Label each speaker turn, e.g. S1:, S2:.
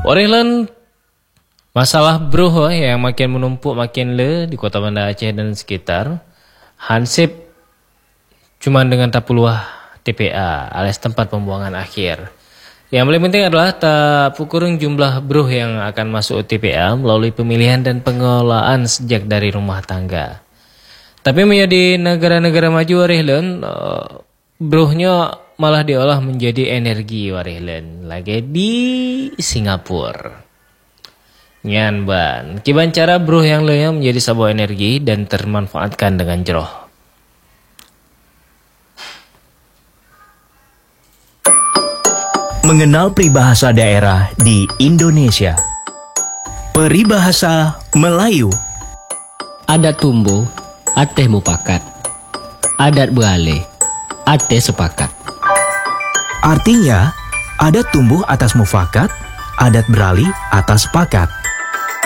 S1: Orehlan masalah bruh yang makin menumpuk makin di Kota Banda Aceh dan sekitar. Hansip cuma dengan tapuluah TPA alias tempat pembuangan akhir. Yang paling penting adalah tak pukurung jumlah bruh yang akan masuk TPA melalui pemilihan dan pengelolaan sejak dari rumah tangga. Tapi menjadi negara-negara maju Orehlan, bruhnya malah diolah menjadi energi Orehlan lagi di Singapura. Nyan ban, kiban cara bruh yang leyang menjadi sebuah energi dan termanfaatkan dengan jeroh.
S2: Mengenal peribahasa daerah di Indonesia. Peribahasa Melayu.
S3: Adat tumbuh, ateh mupakat. Adat beralih, ateh sepakat.
S2: Artinya, adat tumbuh atas mufakat, adat beralih atas sepakat.